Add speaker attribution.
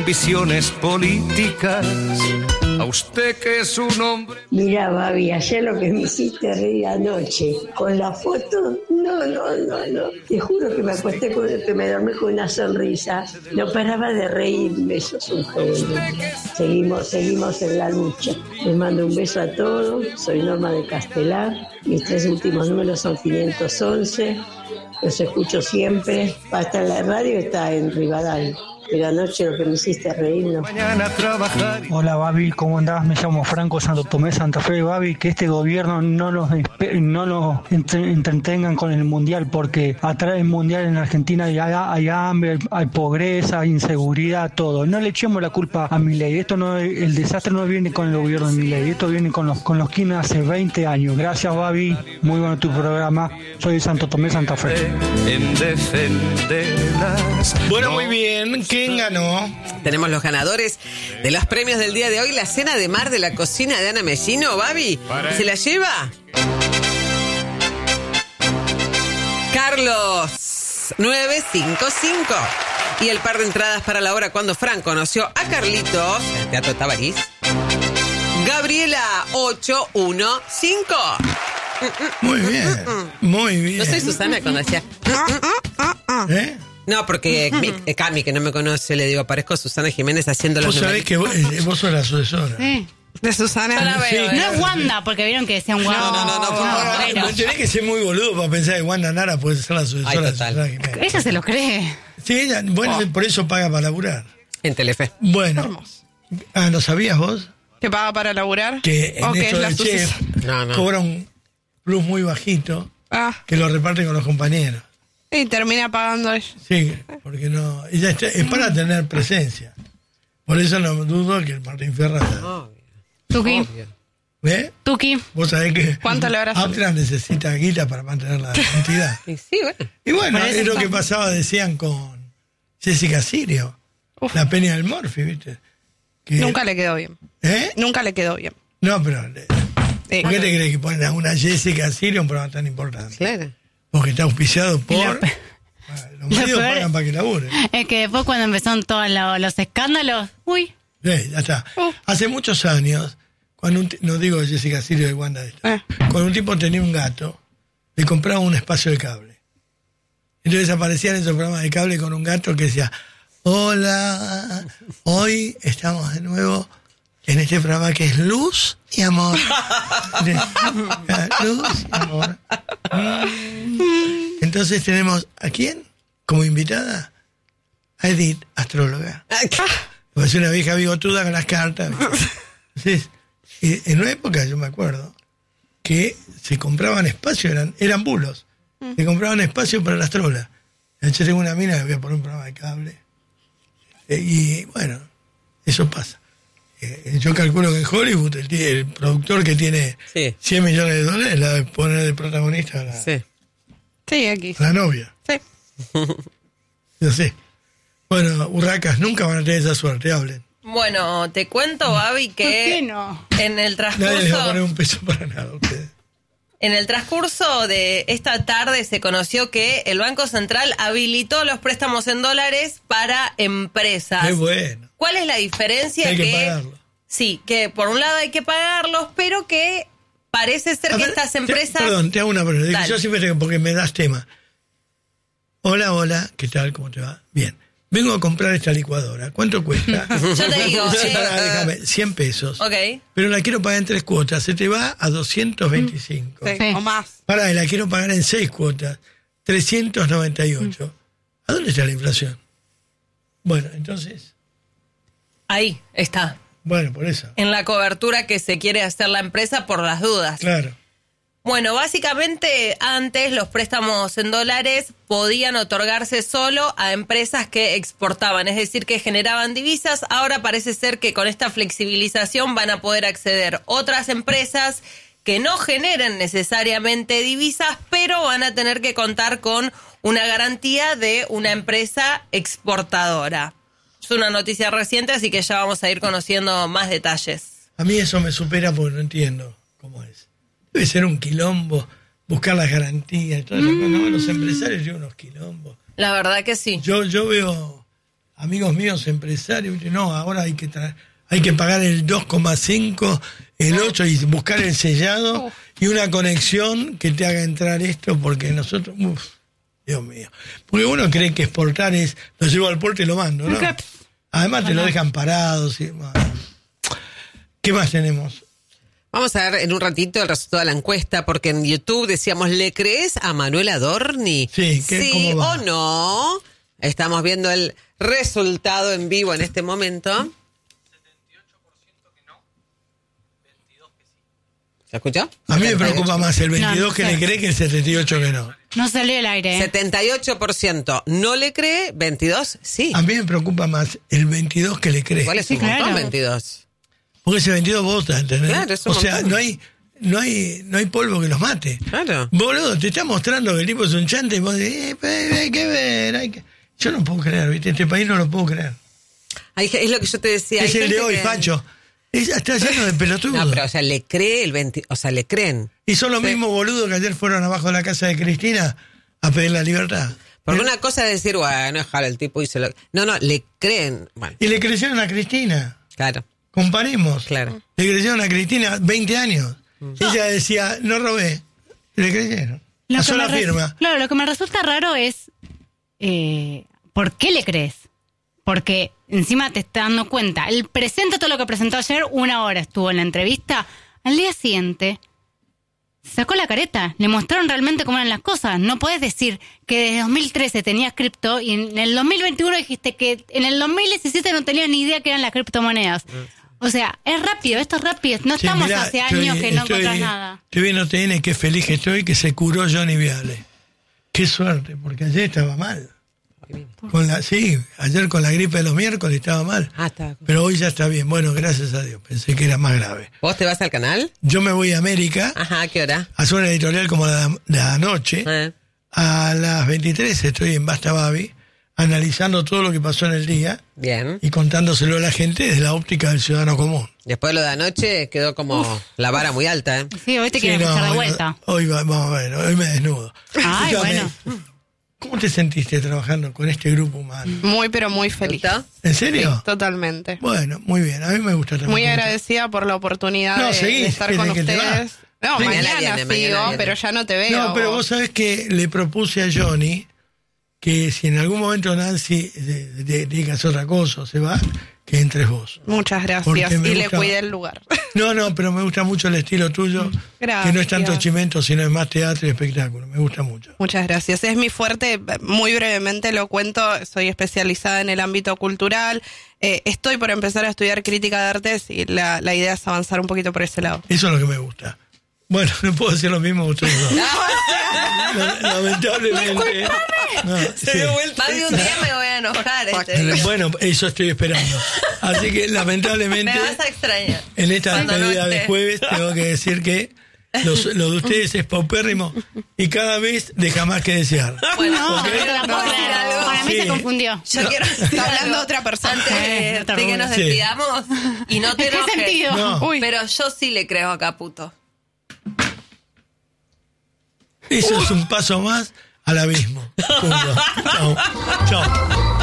Speaker 1: ambiciones políticas. A usted que es un hombre.
Speaker 2: Mira, Babi, ayer lo que me hiciste reír anoche, con la foto, no. Te juro que me acosté que me dormí con una sonrisa. No paraba de reírme, sos un genio. Seguimos en la lucha. Les mando un beso a todos, soy Norma de Castelar, mis 3 últimos números son 511, los escucho siempre, hasta en la radio está en Rivadavia. Pero anoche lo que me hiciste reír, ¿no?
Speaker 3: Hola, Babi, ¿cómo andás? Me llamo Franco Santo Tomé, Santa Fe. Babi, que este gobierno no nos entretengan con el mundial, porque atrás del mundial en Argentina hay hambre, hay pobreza, hay inseguridad, todo. No le echemos la culpa a Milei. El desastre no viene con el gobierno de Milei, esto viene con los Kirchner hace 20 años. Gracias, Babi, muy bueno tu programa. Soy de Santo Tomé, Santa Fe.
Speaker 4: Bueno, muy bien. ¿Quién ganó?
Speaker 5: Tenemos los ganadores de los premios del día de hoy. La cena de mar de la cocina de Ana Mellino. Babi, ¿se la lleva? Carlos 955. Y el par de entradas para la hora cuando Fran conoció a Carlitos en el Teatro Tabarís. Gabriela 815.
Speaker 4: Muy bien, muy bien.
Speaker 5: No soy Susana cuando decía...
Speaker 4: ¿Eh?
Speaker 5: No, porque Cami, que no me conoce, le digo, parezco Susana Jiménez haciendo los
Speaker 4: Vos sabés que vos sos la sucesora.
Speaker 6: Sí. De Susana.
Speaker 5: Yo la veo,
Speaker 6: No es Wanda, porque vieron que decían Wanda.
Speaker 4: No tenés que ser muy boludo para pensar que Wanda Nara puede ser la sucesora.
Speaker 5: Ay, total.
Speaker 4: de Susana Jiménez.
Speaker 6: Ella se lo cree.
Speaker 4: Sí, ella, bueno, por eso paga para laburar.
Speaker 5: En Telefe.
Speaker 4: Bueno. ¿No sabías vos?
Speaker 6: ¿Que paga para laburar?
Speaker 4: Que en esto del chef cobra un plus muy bajito que lo reparte con los compañeros.
Speaker 6: Y termina pagando ella.
Speaker 4: Sí, porque no. Ella es para tener presencia. Por eso no dudo que el Martín Fierro.
Speaker 6: Tuki.
Speaker 4: ¿Ves?
Speaker 6: Tuki.
Speaker 4: Vos sabés que
Speaker 6: ¿Cuánto le habrá
Speaker 4: Aptra necesita guita para mantener la entidad.
Speaker 5: Sí, bueno.
Speaker 4: Y bueno, es lo que pasaba, decían, con Jessica Sirio.
Speaker 6: Uf.
Speaker 4: La Peña del Morphy, ¿viste? Que,
Speaker 6: Nunca le quedó bien.
Speaker 4: ¿eh?
Speaker 6: Nunca le quedó bien.
Speaker 4: No, pero ¿por qué te crees que ponen a una Jessica Sirio un programa tan importante?
Speaker 5: Claro.
Speaker 4: Porque está auspiciado por... Los medios pagan para que labure.
Speaker 7: Es que después cuando empezaron todos los escándalos, uy.
Speaker 4: Sí, ya está. Hace muchos años, cuando no digo Jessica Sirio de Wanda, cuando un tipo tenía un gato, le compraba un espacio de cable. Entonces aparecían esos programas de cable con un gato que decía, hola, hoy estamos de nuevo en este programa que es Luz y Amor. Luz y Amor. Entonces tenemos, ¿a quién? Como invitada, a Edith, astróloga. Es una vieja bigotuda con las cartas. Entonces, en una época, yo me acuerdo, que se compraban espacios, eran bulos. Se compraban espacios para la astróloga. Yo tengo una mina que voy a poner un programa de cable. Y bueno, eso pasa. Yo calculo que en Hollywood el productor que tiene $100 millones la de poner de protagonista a la,
Speaker 6: sí, aquí.
Speaker 4: a la novia.
Speaker 6: Sí.
Speaker 4: Yo sé. Bueno, urracas nunca van a tener esa suerte, hablen.
Speaker 8: Bueno, te cuento, Babi, que
Speaker 6: ¿Por qué no?
Speaker 8: en el transcurso...
Speaker 4: Nadie les va a poner un peso para nada a ustedes.
Speaker 8: En el transcurso de esta tarde se conoció que el Banco Central habilitó los préstamos en dólares para empresas.
Speaker 4: Qué bueno.
Speaker 8: ¿Cuál es la diferencia?
Speaker 4: Hay que pagarlo.
Speaker 8: Sí, que por un lado hay que pagarlos, pero que parece ser que estas empresas...
Speaker 4: Perdón, te hago una pregunta.
Speaker 8: Dale.
Speaker 4: Yo siempre tengo, porque me das tema. Hola, ¿qué tal? ¿Cómo te va? Bien. Vengo a comprar esta licuadora. ¿Cuánto cuesta?
Speaker 8: Yo te digo...
Speaker 4: déjame, 100 pesos.
Speaker 8: Ok.
Speaker 4: Pero la quiero pagar en 3 cuotas. Se te va a 225.
Speaker 6: Sí. O más.
Speaker 4: Pará, y la quiero pagar en 6 cuotas. 398. ¿A dónde está la inflación? Bueno, entonces...
Speaker 8: Ahí está.
Speaker 4: Bueno, por eso.
Speaker 8: En la cobertura que se quiere hacer la empresa por las dudas.
Speaker 4: Claro.
Speaker 8: Bueno, básicamente antes los préstamos en dólares podían otorgarse solo a empresas que exportaban, es decir, que generaban divisas. Ahora parece ser que con esta flexibilización van a poder acceder otras empresas que no generen necesariamente divisas, pero van a tener que contar con una garantía de una empresa exportadora. Es una noticia reciente, así que ya vamos a ir conociendo más detalles.
Speaker 4: A mí eso me supera porque no entiendo cómo es. Debe ser un quilombo buscar las garantías y todo eso. No, los empresarios llevan unos quilombos.
Speaker 8: La verdad que sí.
Speaker 4: Yo veo amigos míos empresarios, no, ahora hay que pagar el 2,5, el 8 y buscar el sellado y una conexión que te haga entrar esto, porque nosotros, Dios mío. Porque uno cree que exportar es, lo llevo al puerto y lo mando, ¿no? Además te lo dejan parados. ¿Qué más tenemos?
Speaker 5: Vamos a ver en un ratito el resultado de la encuesta, porque en YouTube decíamos, ¿le crees a Manuel Adorni?
Speaker 4: Sí,
Speaker 5: ¿sí
Speaker 4: ¿cómo va?
Speaker 5: o no? Estamos viendo el resultado en vivo en este momento. 78%
Speaker 1: que no, 22% que sí.
Speaker 5: ¿Se escuchó?
Speaker 4: A mí me preocupa más el 22
Speaker 7: No, no
Speaker 4: que
Speaker 7: sé.
Speaker 4: le cree que el 78 que no.
Speaker 7: No salió el aire.
Speaker 5: 78% no le cree, 22 sí.
Speaker 4: A mí me preocupa más el 22 que le cree.
Speaker 5: Igual es
Speaker 7: Sí,
Speaker 5: un montón,
Speaker 7: claro.
Speaker 5: 22.
Speaker 4: Porque ese 22 vota, ¿entendés?
Speaker 5: Claro, es un
Speaker 4: o sea,
Speaker 5: montón.
Speaker 4: no hay polvo que los mate.
Speaker 5: Claro.
Speaker 4: Boludo, te está mostrando que el tipo es un chante y vos decís, hay que ver, Yo no puedo creer, ¿viste? Este país no lo puedo creer.
Speaker 5: Es lo que yo te decía. hay
Speaker 4: Es el
Speaker 5: gente
Speaker 4: de hoy,
Speaker 5: que-
Speaker 4: Facho. Está lleno de pelotudos.
Speaker 5: No, pero o sea, le cree le creen.
Speaker 4: Y son los
Speaker 5: Sí.
Speaker 4: mismos boludos que ayer fueron abajo de la casa de Cristina a pedir la libertad.
Speaker 5: Porque una cosa es decir, bueno, dejar el tipo y se lo... No, le creen. Bueno,
Speaker 4: Y le creyeron a Cristina.
Speaker 5: claro,
Speaker 4: Comparemos.
Speaker 5: claro.
Speaker 4: Le creyeron a Cristina 20 años. Ella decía, no robé. Le creyeron.
Speaker 7: Lo
Speaker 4: A
Speaker 7: que
Speaker 4: sola
Speaker 7: me
Speaker 4: firma.
Speaker 7: Claro, lo que me resulta raro es ¿por qué le crees? Porque encima te está dando cuenta. Él presenta todo lo que presentó ayer, 1 hora estuvo en la entrevista. Al día siguiente sacó la careta. Le mostraron realmente cómo eran las cosas. No puedes decir que desde 2013 tenías cripto y en el 2021 dijiste que en el 2017 no tenías ni idea que eran las criptomonedas. O sea, es rápido, esto es rápido. No
Speaker 4: Sí,
Speaker 7: estamos
Speaker 4: mirá,
Speaker 7: hace años que no encontrás nada.
Speaker 4: Estoy viendo TN, qué feliz que estoy que se curó Johnny Viale. Qué suerte, porque ayer estaba mal. Ayer con la gripe de los miércoles estaba mal.
Speaker 5: Está.
Speaker 4: Pero hoy ya está bien. Bueno, gracias a Dios. Pensé que era más grave.
Speaker 5: ¿Vos te vas al canal?
Speaker 4: Yo me voy a América
Speaker 5: Ajá, ¿a qué hora?
Speaker 4: a hacer una editorial como la noche. A las 23 estoy en Basta Babi analizando todo lo que pasó en el día
Speaker 5: Bien.
Speaker 4: y contándoselo a la gente desde la óptica del ciudadano común.
Speaker 5: Después de lo de anoche quedó como la vara muy alta, ¿eh?
Speaker 7: Sí, hoy te quieren
Speaker 4: Sí, no,
Speaker 7: escuchar de
Speaker 4: hoy-
Speaker 7: vuelta.
Speaker 4: Hoy vamos a ver, hoy me desnudo.
Speaker 7: Ay,
Speaker 4: Escúchame,
Speaker 7: bueno.
Speaker 4: ¿Cómo te sentiste trabajando con este grupo humano?
Speaker 6: Muy, pero muy feliz.
Speaker 5: ¿Gustó?
Speaker 4: ¿En serio?
Speaker 6: Totalmente.
Speaker 4: Bueno, muy bien. A mí me gusta también.
Speaker 6: Muy agradecida por la oportunidad
Speaker 4: No,
Speaker 6: de
Speaker 4: seguís,
Speaker 6: estar
Speaker 4: que
Speaker 6: con
Speaker 4: te
Speaker 6: ustedes. No,
Speaker 4: Sí.
Speaker 6: mañana
Speaker 5: Mañana
Speaker 6: sigo,
Speaker 5: viene.
Speaker 6: pero ya no te veo.
Speaker 4: No, pero vos sabés que le propuse a Johnny que si en algún momento Nancy tiene que hacer otra cosa o se va, que entres vos.
Speaker 6: Muchas
Speaker 4: Porque
Speaker 6: gracias.
Speaker 4: me
Speaker 6: Y le
Speaker 4: gusta-
Speaker 6: cuidé el lugar.
Speaker 4: No, pero me gusta mucho el estilo tuyo,
Speaker 6: Gracias.
Speaker 4: que no es tanto chimento, sino es más teatro y espectáculo. Me gusta mucho.
Speaker 6: Muchas gracias. Es mi fuerte, muy brevemente lo cuento, soy especializada en el ámbito cultural, estoy por empezar a estudiar crítica de artes y la idea es avanzar un poquito por ese lado.
Speaker 4: Eso es lo que me gusta. Bueno, no puedo decir lo mismo ustedes dos. Lamentablemente. No, sí.
Speaker 8: Más de un día me voy a enojar.
Speaker 4: Bueno, eso estoy esperando. Así que lamentablemente
Speaker 8: Me vas a extrañar.
Speaker 4: en esta
Speaker 8: Cuando no
Speaker 4: despedida de
Speaker 8: esté.
Speaker 4: jueves tengo que decir que lo de ustedes es paupérrimo y cada vez deja más que desear.
Speaker 8: Bueno,
Speaker 7: No,
Speaker 4: ¿Ok?
Speaker 7: no te la puedo
Speaker 8: ¿puedo decir
Speaker 7: creer.
Speaker 8: algo?
Speaker 7: Para mí
Speaker 4: Sí.
Speaker 7: se confundió.
Speaker 8: Yo quiero decir
Speaker 6: Está hablando
Speaker 8: algo
Speaker 6: otra persona.
Speaker 8: Antes de que nos
Speaker 4: Sí.
Speaker 8: despidamos. Y no te
Speaker 7: ¿En qué
Speaker 8: enojes.
Speaker 7: sentido?
Speaker 4: No.
Speaker 6: Uy.
Speaker 8: Pero yo sí le creo a Caputo.
Speaker 4: Eso es un paso más al abismo. Punto. Chao. Chao.